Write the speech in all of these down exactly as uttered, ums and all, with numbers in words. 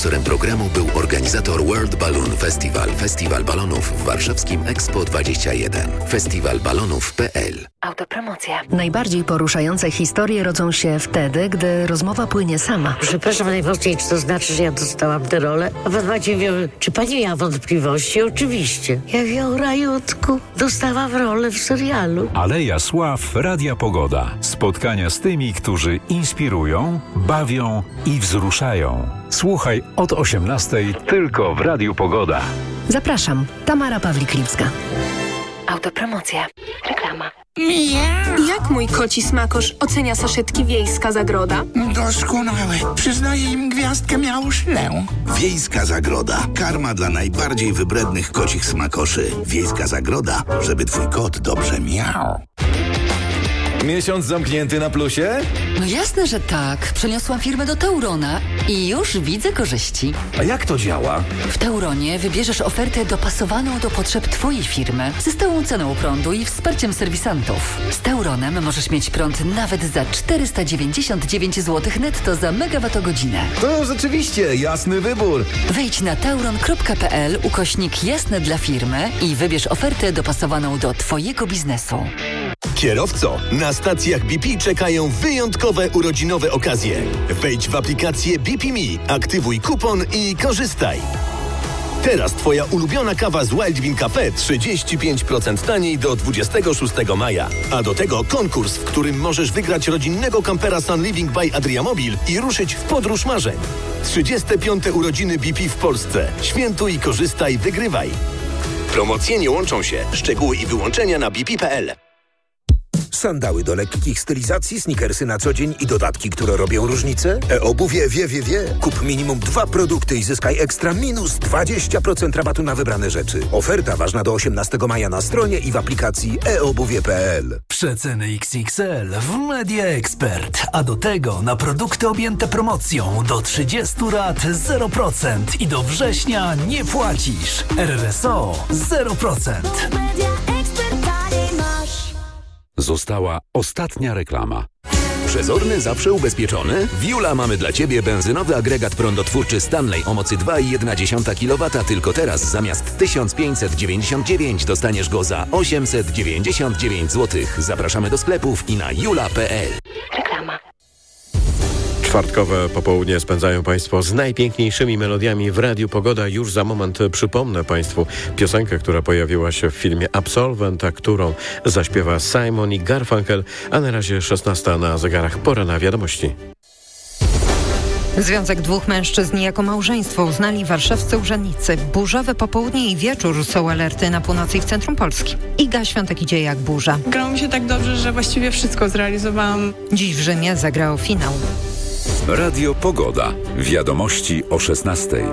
Sponsorem programu był organizator World Balloon Festival. Festiwal balonów w warszawskim Expo dwadzieścia jeden. festiwal balonów kropka p l. Autopromocja. Najbardziej poruszające historie rodzą się wtedy, gdy rozmowa płynie sama. Przepraszam najmocniej, czy to znaczy, że ja dostałam tę rolę? A pan Maciej wie, czy pani miała wątpliwości? Oczywiście. Ja wiem, rajutku, dostałam rolę w serialu. Aleja Sław, Radia Pogoda. Spotkania z tymi, którzy inspirują, bawią i wzruszają. Słuchaj od osiemnastej tylko w Radiu Pogoda. Zapraszam, Tamara Pawlik-Lipska. Autopromocja. Reklama. Jak mój koci smakosz ocenia saszetki Wiejska Zagroda? Doskonałe. Przyznaję im gwiazdkę miałuszlę. Wiejska Zagroda. Karma dla najbardziej wybrednych kocich smakoszy. Wiejska Zagroda, żeby twój kot dobrze miał. Miesiąc zamknięty na plusie? No jasne, że tak. Przeniosłam firmę do Taurona i już widzę korzyści. A jak to działa? W Tauronie wybierzesz ofertę dopasowaną do potrzeb twojej firmy, ze stałą ceną prądu i wsparciem serwisantów. Z Tauronem możesz mieć prąd nawet za czterysta dziewięćdziesiąt dziewięć złotych netto za megawattogodzinę. To rzeczywiście jasny wybór. Wejdź na tauron kropka p l ukośnik jasne dla firmy i wybierz ofertę dopasowaną do twojego biznesu. Kierowco, na stacjach B P czekają wyjątkowe urodzinowe okazje. Wejdź w aplikację B P Me, aktywuj kupon i korzystaj. Teraz twoja ulubiona kawa z Wild Bean Cafe trzydzieści pięć procent taniej do dwudziestego szóstego maja. A do tego konkurs, w którym możesz wygrać rodzinnego kampera Sun Living by Adriamobil i ruszyć w podróż marzeń. trzydzieste piąte urodziny B P w Polsce. Świętuj, korzystaj, wygrywaj. Promocje nie łączą się. Szczegóły i wyłączenia na b p kropka p l. Sandały do lekkich stylizacji, sneakersy na co dzień i dodatki, które robią różnicę? E-obuwie wie, wie, wie. Kup minimum dwa produkty i zyskaj ekstra minus dwadzieścia procent rabatu na wybrane rzeczy. Oferta ważna do osiemnastego maja na stronie i w aplikacji e obuwie kropka p l. Przeceny X X L w Media Expert, a do tego na produkty objęte promocją do trzydziestu rat zero procent i do września nie płacisz. R R S O zero procent. Została ostatnia reklama. Przezorny, zawsze ubezpieczony? W Jula mamy dla Ciebie benzynowy agregat prądotwórczy Stanley o mocy dwa i jedna dziesiąta kilowata. Tylko teraz zamiast tysiąc pięćset dziewięćdziesiąt dziewięć dostaniesz go za osiemset dziewięćdziesiąt dziewięć złotych. Zapraszamy do sklepów i na jula kropka p l. Reklama. Czwartkowe popołudnie spędzają Państwo z najpiękniejszymi melodiami w Radiu Pogoda. Już za moment przypomnę Państwu piosenkę, która pojawiła się w filmie Absolwent, a którą zaśpiewa Simon i Garfunkel, a na razie szesnasta na zegarach, pora na wiadomości. Związek dwóch mężczyzn jako małżeństwo uznali warszawscy urzędnicy. Burzowe popołudnie i wieczór są alerty na północy i w centrum Polski. Iga Świątek idzie jak burza. Grało mi się tak dobrze, że właściwie wszystko zrealizowałam. Dziś w Rzymie zagrało finał. Radio Pogoda. Wiadomości o szesnastej.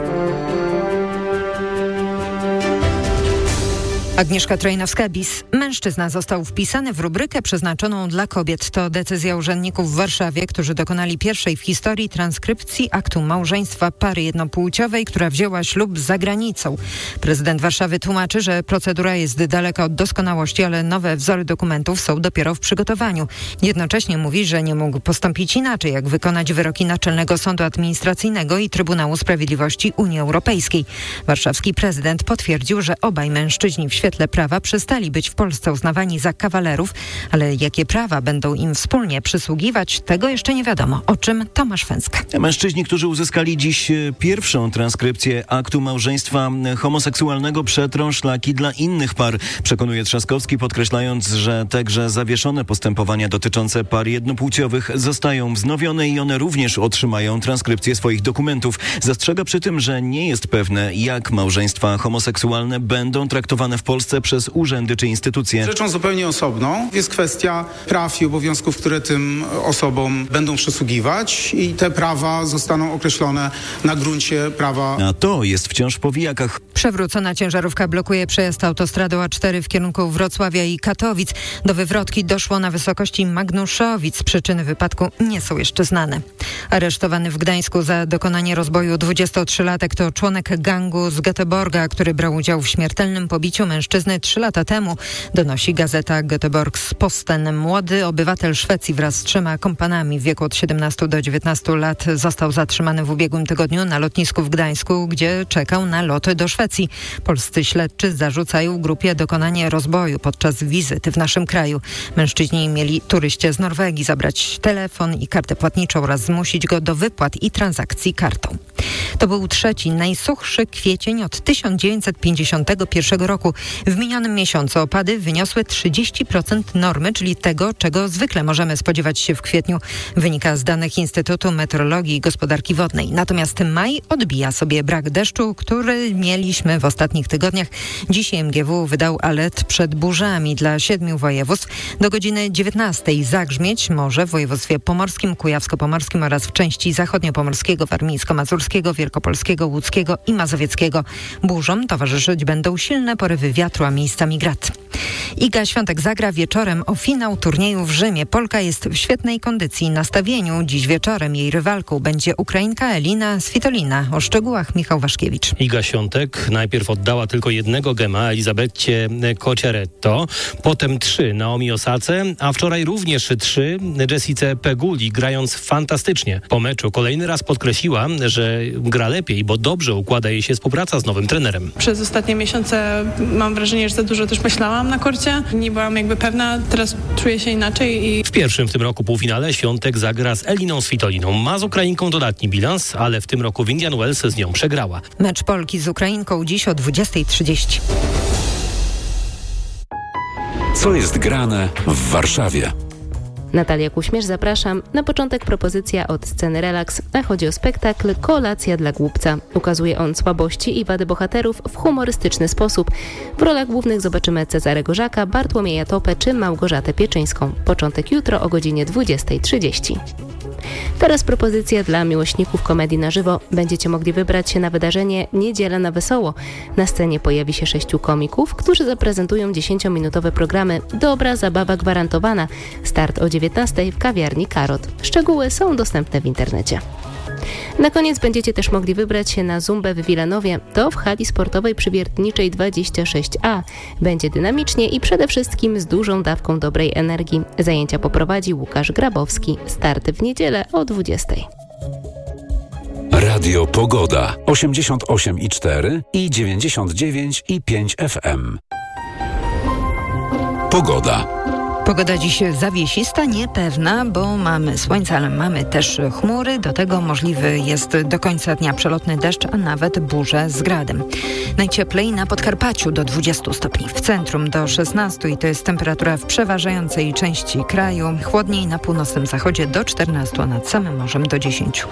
Agnieszka Trojnowska-Bis. Mężczyzna został wpisany w rubrykę przeznaczoną dla kobiet. To decyzja urzędników w Warszawie, którzy dokonali pierwszej w historii transkrypcji aktu małżeństwa pary jednopłciowej, która wzięła ślub za granicą. Prezydent Warszawy tłumaczy, że procedura jest daleka od doskonałości, ale nowe wzory dokumentów są dopiero w przygotowaniu. Jednocześnie mówi, że nie mógł postąpić inaczej, jak wykonać wyroki Naczelnego Sądu Administracyjnego i Trybunału Sprawiedliwości Unii Europejskiej. Warszawski prezydent potwierdził, że obaj mężczyźni w świetle prawa przestali być w Polsce uznawani za kawalerów, ale jakie prawa będą im wspólnie przysługiwać, tego jeszcze nie wiadomo. O czym Tomasz Fęska. Mężczyźni, którzy uzyskali dziś pierwszą transkrypcję aktu małżeństwa homoseksualnego, przetrą szlaki dla innych par, przekonuje Trzaskowski, podkreślając, że także zawieszone postępowania dotyczące par jednopłciowych zostają wznowione i one również otrzymają transkrypcję swoich dokumentów. Zastrzega przy tym, że nie jest pewne, jak małżeństwa homoseksualne będą traktowane w Polsce przez urzędy czy instytucje. Rzeczą zupełnie osobną jest kwestia praw i obowiązków, które tym osobom będą przysługiwać i te prawa zostaną określone na gruncie prawa. A to jest wciąż w powijakach. Przewrócona ciężarówka blokuje przejazd autostradą A cztery w kierunku Wrocławia i Katowic. Do wywrotki doszło na wysokości Magnuszowic. Przyczyny wypadku nie są jeszcze znane. Aresztowany w Gdańsku za dokonanie rozboju dwudziestotrzylatek to członek gangu z Göteborga, który brał udział w śmiertelnym pobiciu mężczyzny mężczyzny trzy lata temu, donosi gazeta Göteborgs-Posten. Młody obywatel Szwecji wraz z trzema kompanami w wieku od siedemnastu do dziewiętnastu lat został zatrzymany w ubiegłym tygodniu na lotnisku w Gdańsku, gdzie czekał na lot do Szwecji. Polscy śledczy zarzucają grupie dokonanie rozboju podczas wizyty w naszym kraju. Mężczyźni mieli turyście z Norwegii zabrać telefon i kartę płatniczą oraz zmusić go do wypłat i transakcji kartą. To był trzeci najsuchszy kwiecień od tysiąc dziewięćset pięćdziesiątego pierwszego roku. W minionym miesiącu opady wyniosły trzydzieści procent normy, czyli tego, czego zwykle możemy spodziewać się w kwietniu, wynika z danych Instytutu Meteorologii i Gospodarki Wodnej. Natomiast maj odbija sobie brak deszczu, który mieliśmy w ostatnich tygodniach. Dzisiaj M G W wydał alert przed burzami dla siedmiu województw. Do godziny dziewiętnastej zagrzmieć może w województwie pomorskim, kujawsko-pomorskim oraz w części zachodniopomorskiego, warmińsko-mazurskiego, wielkopolskiego, łódzkiego i mazowieckiego. Burzom towarzyszyć będą silne porywy wiatru, a miejscami grad. Iga Świątek zagra wieczorem o finał turnieju w Rzymie. Polka jest w świetnej kondycji i nastawieniu. Dziś wieczorem jej rywalką będzie Ukrainka Elina Svitolina. O szczegółach Michał Waszkiewicz. Iga Świątek najpierw oddała tylko jednego gema Elizabecie Cocciaretto, potem trzy Naomi Osace, a wczoraj również trzy Jessice Peguli, grając fantastycznie. Po meczu kolejny raz podkreśliła, że gra lepiej, bo dobrze układa jej się współpraca z nowym trenerem. Przez ostatnie miesiące mam wrażenie, że za dużo też myślałam na korcie. Nie byłam jakby pewna, teraz czuję się inaczej. I w pierwszym w tym roku półfinale Świątek zagra z Eliną Svitoliną. Ma z Ukrainką dodatni bilans, ale w tym roku w Indian Wells z nią przegrała. Mecz Polki z Ukrainką dziś o dwudziestej trzydzieści. Co jest grane w Warszawie? Natalia Kuśmierz, zapraszam. Na początek propozycja od sceny Relax, a chodzi o spektakl Kolacja dla głupca. Ukazuje on słabości i wady bohaterów w humorystyczny sposób. W rolach głównych zobaczymy Cezarego Żaka, Bartłomieja Topę czy Małgorzatę Pieczyńską. Początek jutro o godzinie dwudziestej trzydzieści. Teraz propozycja dla miłośników komedii na żywo. Będziecie mogli wybrać się na wydarzenie Niedziela na Wesoło. Na scenie pojawi się sześciu komików, którzy zaprezentują dziesięciominutowe programy. Dobra zabawa gwarantowana. Start o dziewiętnastej w kawiarni Karot. Szczegóły są dostępne w internecie. Na koniec będziecie też mogli wybrać się na Zumbę w Wilanowie. To w hali sportowej przy Wiertniczej dwadzieścia sześć A. Będzie dynamicznie i przede wszystkim z dużą dawką dobrej energii. Zajęcia poprowadzi Łukasz Grabowski. Start w niedzielę o dwudziestej. Radio Pogoda osiemdziesiąt osiem i cztery i dziewięćdziesiąt dziewięć i pięć F M. Pogoda. Pogoda dziś zawiesista, niepewna, bo mamy słońce, ale mamy też chmury. Do tego możliwy jest do końca dnia przelotny deszcz, a nawet burze z gradem. Najcieplej na Podkarpaciu do dwudziestu stopni, w centrum do szesnastu i to jest temperatura w przeważającej części kraju. Chłodniej na północnym zachodzie do czternastu, a nad samym morzem do dziesięciu.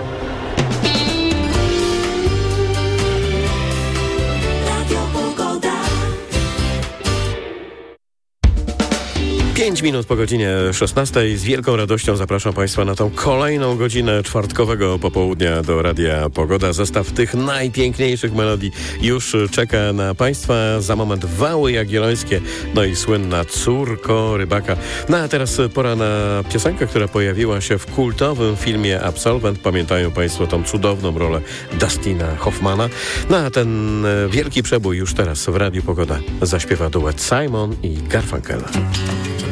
pięć minut po godzinie szesnastej. Z wielką radością zapraszam Państwa na tą kolejną godzinę czwartkowego popołudnia do Radia Pogoda. Zestaw tych najpiękniejszych melodii już czeka na Państwa. Za moment Wały Jagiellońskie, no i słynna Córko Rybaka. No a teraz pora na piosenkę, która pojawiła się w kultowym filmie Absolwent. Pamiętają Państwo tą cudowną rolę Dustina Hoffmana. No a ten wielki przebój już teraz w Radiu Pogoda zaśpiewa duet Simon i Garfunkel.